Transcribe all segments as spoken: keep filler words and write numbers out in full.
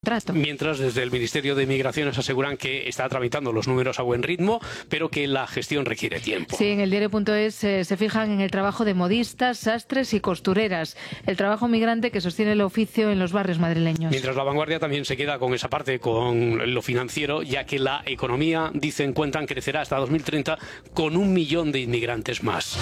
contrato. Mientras desde el Ministerio de Migraciones aseguran que está tramitando los números a buen ritmo, pero que la gestión requiere tiempo. Sí, en el diario punto es eh, se fijan en el trabajo de modistas, sastres y costureras, el trabajo migrante que sostiene el oficio en los barrios madrileños. Mientras La Vanguardia también se queda con esa parte, con lo financiero, ya que la economía, dicen, cuentan, crecerá hasta dos mil treinta con un millón de inmigrantes más.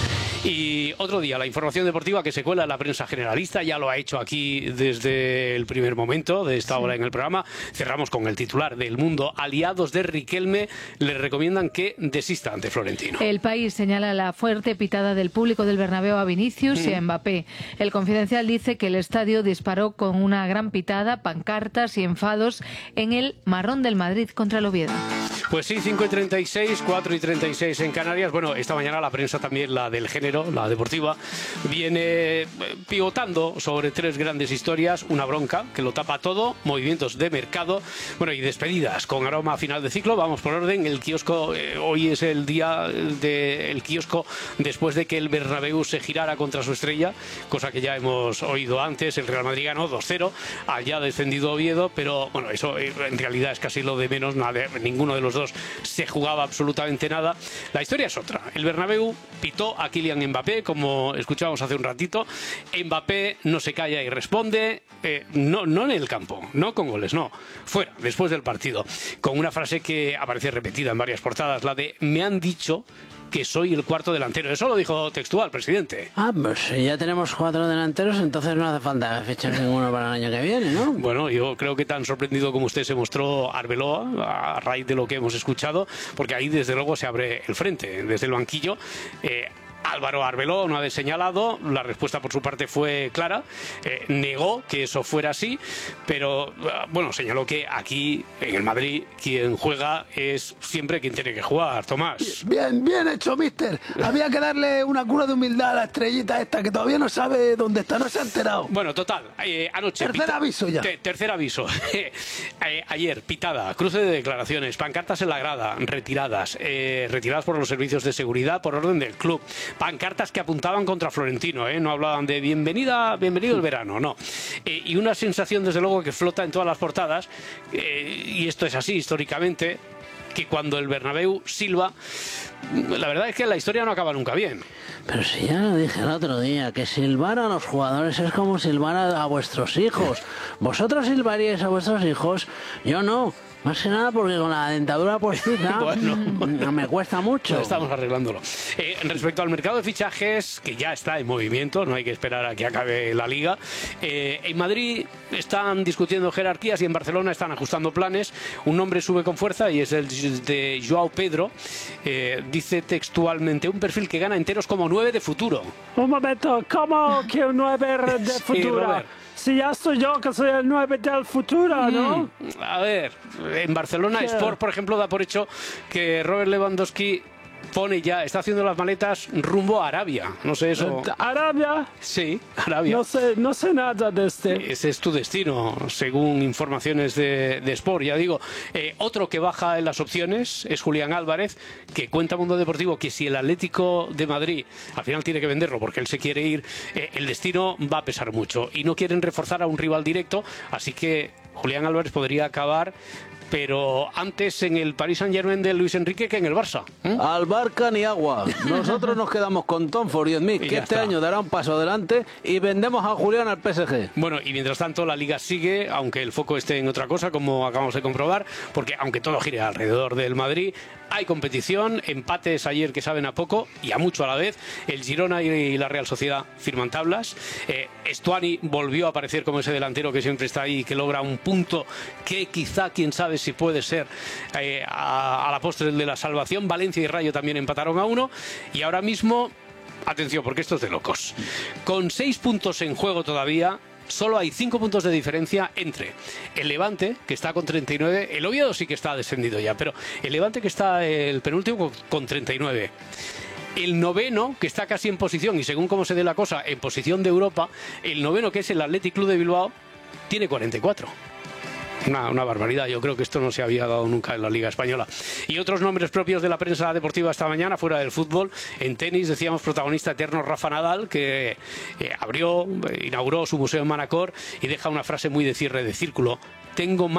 Y otro día, la información deportiva que se cuela en la prensa generalista, ya lo ha hecho aquí desde el primer momento de esta hora en el programa. Cerramos con el titular del Mundo. Aliados de Riquelme le recomiendan que desista ante Florentino. El País señala la fuerte pitada del público del Bernabéu a Vinicius mm. y a Mbappé. El Confidencial dice que el estadio disparó con una gran pitada, pancartas y enfados en el marrón del Madrid contra el Oviedo. Pues sí, cinco y treinta y seis, cuatro y treinta y seis en Canarias. Bueno, esta mañana la prensa también, la del género, la deportiva, viene pivotando sobre tres grandes historias. Una bronca que lo tapa todo, movimientos de mercado, bueno, y despedidas con aroma a final de ciclo. Vamos por orden. El kiosco, eh, hoy es el día del kiosco después de que el Bernabéu se girara contra su estrella, cosa que ya hemos oído antes. El Real Madrid ganó dos cero, allá descendido Oviedo, pero bueno, eso en realidad es casi lo de menos. Nada, ninguno de los dos se jugaba absolutamente nada. La historia es otra. El Bernabéu pitó a Kylian Mbappé, como escuchábamos hace un ratito. Mbappé no se calla y responde, eh, no, no en el campo, no con goles, no, fuera, después del partido, con una frase que aparece repetida en varias portadas, la de "me han dicho que soy el cuarto delantero". Eso lo dijo textual, presidente. Ah, pues si ya tenemos cuatro delanteros, entonces no hace falta fichar ninguno para el año que viene, ¿no? Bueno, yo creo que tan sorprendido como usted se mostró Arbeloa a raíz de lo que hemos escuchado, porque ahí desde luego se abre el frente, desde el banquillo. Eh, Álvaro Arbeloa no ha señalado, la respuesta por su parte fue clara, eh, negó que eso fuera así, pero bueno, señaló que aquí en el Madrid quien juega es siempre quien tiene que jugar, Tomás. Bien, bien hecho, mister. Había que darle una cura de humildad a la estrellita esta que todavía no sabe dónde está, no se ha enterado. Bueno, total, eh, anoche... Tercer pita, aviso ya. Te, tercer aviso. eh, ayer, pitada, cruce de declaraciones, pancartas en la grada, retiradas, eh, retiradas por los servicios de seguridad por orden del club. Pancartas que apuntaban contra Florentino, ¿eh? No hablaban de bienvenida, bienvenido el verano, no. Eh, y una sensación, desde luego, que flota en todas las portadas, eh, y esto es así históricamente, que cuando el Bernabéu silba, la verdad es que la historia no acaba nunca bien. Pero si ya lo dije el otro día, que silbar a los jugadores es como silbar a, a vuestros hijos. ¿Vosotros silbaríais a vuestros hijos? Yo no. Más que nada porque con la dentadura postiza bueno, me cuesta mucho. Estamos arreglándolo. Eh, respecto al mercado de fichajes, que ya está en movimiento, no hay que esperar a que acabe la liga. Eh, en Madrid están discutiendo jerarquías y en Barcelona están ajustando planes. Un nombre sube con fuerza y es el de Joao Pedro. Eh, dice textualmente, un perfil que gana enteros como nueve de futuro. Un momento, ¿cómo que un nueve de futuro? Sí, si ya soy yo que soy el nueve del futuro, ¿no? Mm, a ver, en Barcelona, ¿qué? Sport, por ejemplo, da por hecho que Robert Lewandowski pone ya, está haciendo las maletas rumbo a Arabia. No sé eso. ¿Arabia? Sí, Arabia. No sé, no sé nada de este. Ese es tu destino, según informaciones de, de Sport. Ya digo, eh, otro que baja en las opciones es Julián Álvarez, que cuenta Mundo Deportivo que si el Atlético de Madrid al final tiene que venderlo porque él se quiere ir, eh, el destino va a pesar mucho. Y no quieren reforzar a un rival directo, así que Julián Álvarez podría acabar, pero antes en el Paris Saint-Germain de Luis Enrique que en el Barça. ¿eh? Al Barca ni agua. Nosotros nos quedamos con Tom Ford y Smith, que este está. año dará un paso adelante y vendemos a Julián al P S G. Bueno, y mientras tanto la Liga sigue, aunque el foco esté en otra cosa, como acabamos de comprobar, porque aunque todo gire alrededor del Madrid, hay competición, empates ayer que saben a poco y a mucho a la vez. El Girona y la Real Sociedad firman tablas. Eh, Estuani volvió a aparecer como ese delantero que siempre está ahí, que logra un punto que quizá, quién sabe si puede ser eh, a, a la postre de la salvación. Valencia y Rayo también empataron a uno y ahora mismo, atención porque esto es de locos, con seis puntos en juego todavía, solo hay cinco puntos de diferencia entre el Levante, que está con treinta y nueve, el Oviedo sí que está descendido ya, pero el Levante, que está el penúltimo, con treinta y nueve. El noveno, que está casi en posición, y según cómo se dé la cosa, en posición de Europa, el noveno, que es el Athletic Club de Bilbao, tiene cuarenta y cuatro. Una, una barbaridad, yo creo que esto no se había dado nunca en la Liga Española. Y otros nombres propios de la prensa deportiva esta mañana, fuera del fútbol, en tenis, decíamos, protagonista eterno Rafa Nadal, que eh, abrió, eh, inauguró su museo en Manacor y deja una frase muy de cierre de círculo: tengo más